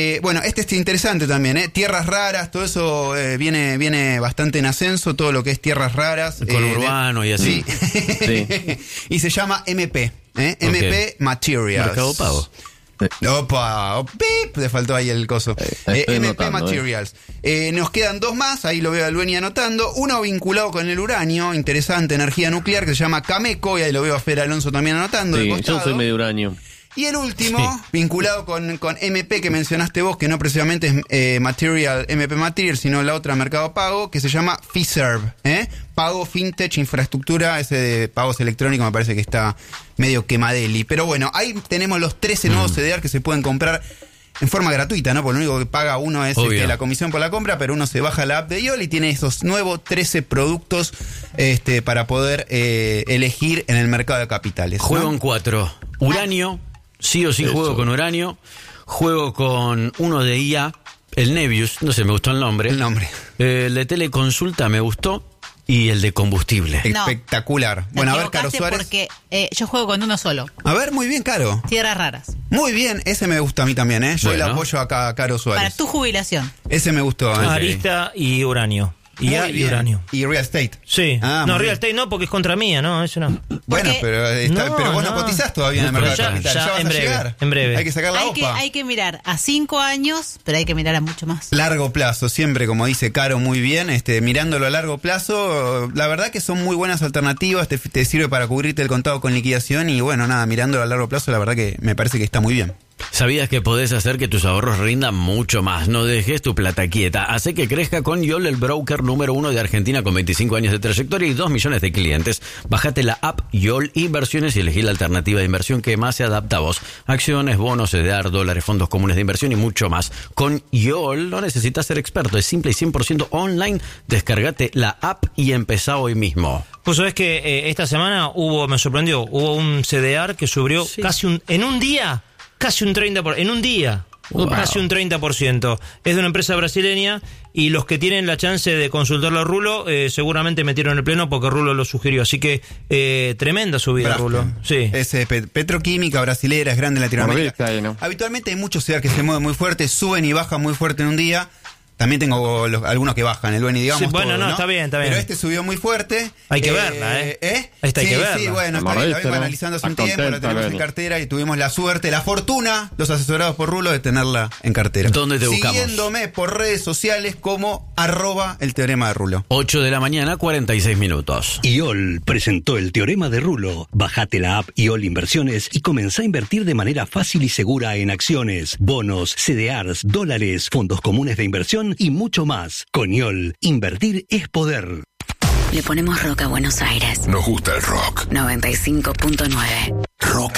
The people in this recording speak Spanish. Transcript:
Bueno, este es interesante también, tierras raras, todo eso viene bastante en ascenso, todo lo que es tierras raras. Con urbano y así. Sí. Y se llama MP, MP Materials. Mercado Pago. Opa, pip, le faltó ahí el coso. MP Materials. Nos quedan dos más, ahí lo veo a Lueni anotando. Uno vinculado con el uranio, interesante, energía nuclear, que se llama Cameco, y ahí lo veo a Fer Alonso también anotando. Sí, yo soy medio uranio. Y el último, vinculado con MP que mencionaste vos, que no precisamente es MP Material, sino la otra, Mercado Pago, que se llama Fiserv, Pago, Fintech, Infraestructura, ese de pagos electrónicos me parece que está medio quemadeli. Pero bueno, ahí tenemos los 13 nuevos CDR que se pueden comprar en forma gratuita, ¿no? Porque lo único que paga uno es la comisión por la compra, pero uno se baja la app de IOL y tiene esos nuevos 13 productos para poder elegir en el mercado de capitales, ¿no? Juego en 4. Uranio. Sí o sí juego con uranio, juego con uno de IA, el Nebius, no sé, me gustó el nombre. El de teleconsulta me gustó y el de combustible. Espectacular. Bueno, a ver, Caro Suárez. Porque yo juego con uno solo. A ver, muy bien, Caro. Tierras raras. Muy bien, ese me gusta a mí también, Yo le apoyo acá a Caro Suárez. Para tu jubilación. Ese me gustó. Arista y uranio. Y uranio. Y real estate. Sí. No, real estate no, porque es contra mía, ¿no? Eso no. Bueno, pero vos no cotizás todavía en el mercado de capital. Ya vas a llegar. En breve. Hay que sacar la OPA. Hay que mirar a 5 años, pero hay que mirar a mucho más. Largo plazo, siempre, como dice Caro, muy bien. Mirándolo a largo plazo, la verdad que son muy buenas alternativas. Te sirve para cubrirte el contado con liquidación. Y bueno, nada, mirándolo a largo plazo, la verdad que me parece que está muy bien. ¿Sabías que podés hacer que tus ahorros rindan mucho más? No dejes tu plata quieta. Hace que crezca con YOL, el broker número 1 de Argentina con 25 años de trayectoria y 2 millones de clientes. Bájate la app YOL Inversiones y elegí la alternativa de inversión que más se adapta a vos. Acciones, bonos, CDR, dólares, fondos comunes de inversión y mucho más. Con YOL no necesitas ser experto, es simple y 100% online. Descargate la app y empezá hoy mismo. Pues sabés que esta semana me sorprendió, hubo un CDR que subió en un día. Casi un 30%, en un día, casi un 30%. Es de una empresa brasileña y los que tienen la chance de consultarlo a Rulo seguramente metieron el pleno porque Rulo lo sugirió. Así que tremenda subida, Rulo. Sí. Es petroquímica brasilera, es grande en Latinoamérica. Habitualmente hay muchos CDR que se mueven muy fuerte, suben y bajan muy fuerte en un día. También tengo algunos que bajan, el Lueni, digamos. Sí, bueno, todo, ¿no? Está bien. Pero este subió muy fuerte. Hay que verla, Esta hay que verla. Sí, bueno, está bien, la vengo analizando hace un tiempo, la tenemos en cartera y tuvimos la suerte, la fortuna, los asesorados por Rulo, de tenerla en cartera. ¿Dónde te buscamos? Siguiéndome por redes sociales como @el teorema de Rulo. 8 de la mañana, 46 minutos. IOL presentó el teorema de Rulo. Bájate la app IOL Inversiones y comenzá a invertir de manera fácil y segura en acciones, bonos, CDRs, dólares, fondos comunes de inversión y mucho más. Con IOL, invertir es poder. Le ponemos rock a Buenos Aires. Nos gusta el rock. 95.9.